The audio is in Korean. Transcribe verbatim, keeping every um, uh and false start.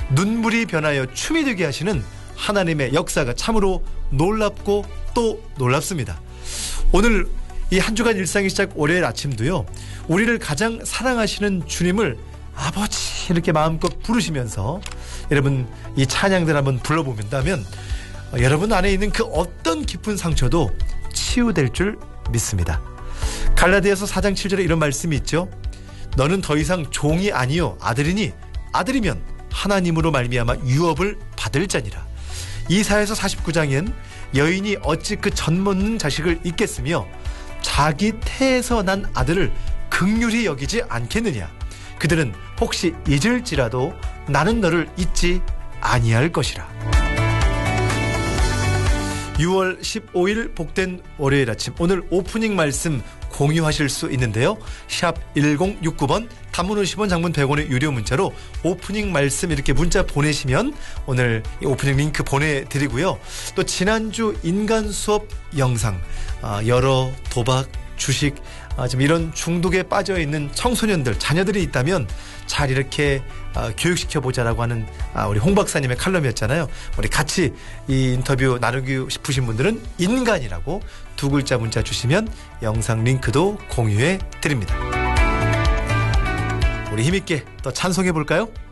눈물이 변하여 춤이 되게 하시는 하나님의 역사가 참으로 놀랍고 또 놀랍습니다. 오늘 이 한 주간 일상의 시작 월요일 아침도요, 우리를 가장 사랑하시는 주님을 아버지 이렇게 마음껏 부르시면서 여러분 이 찬양들 한번 불러보면다면 어, 여러분 안에 있는 그 어떤 깊은 상처도 치유될 줄 믿습니다. 갈라디아서 사 장 칠 절에 이런 말씀이 있죠. 너는 더 이상 종이 아니요 아들이니 아들이면 하나님으로 말미암아 유업을 받을 자니라. 이사야서 사십구 장엔 여인이 어찌 그 젖먹는 자식을 잊겠으며 자기 태에서 난 아들을 긍휼히 여기지 않겠느냐. 그들은 혹시 잊을지라도 나는 너를 잊지 아니할 것이라. 유월 십오일 복된 월요일 아침, 오늘 오프닝 말씀 공유하실 수 있는데요. 샵 일공육구 번 단문 오십 원 장문 백 원의 유료 문자로 오프닝 말씀 이렇게 문자 보내시면 오늘 이 오프닝 링크 보내드리고요. 또 지난주 인간 수업 영상, 여러 도박, 주식, 좀 이런 중독에 빠져있는 청소년들, 자녀들이 있다면 잘 이렇게 교육시켜보자라고 하는 우리 홍 박사님의 칼럼이었잖아요. 우리 같이 이 인터뷰 나누고 싶으신 분들은 인간이라고 두 글자 문자 주시면 영상 링크도 공유해 드립니다. 우리 힘있게 또 찬송해 볼까요?